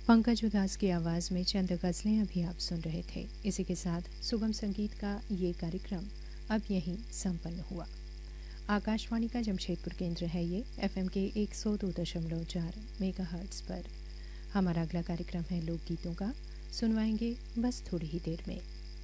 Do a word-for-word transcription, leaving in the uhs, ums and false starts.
पंकज उधास की आवाज़ में चंद गज़लें अभी आप सुन रहे थे। इसी के साथ सुगम संगीत का ये कार्यक्रम अब यहीं संपन्न हुआ। आकाशवाणी का जमशेदपुर केंद्र है ये, एफएम के एक सौ दो दशमलव चार मेगाहर्ट्ज़ पर। हमारा अगला कार्यक्रम है लोकगीतों का, सुनवाएंगे बस थोड़ी ही देर में।